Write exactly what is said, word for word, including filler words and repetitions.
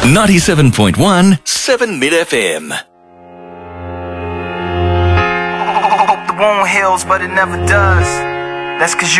ninety-seven point one, seven Mid F M. Hope the wound heals, but it never does. That's cause you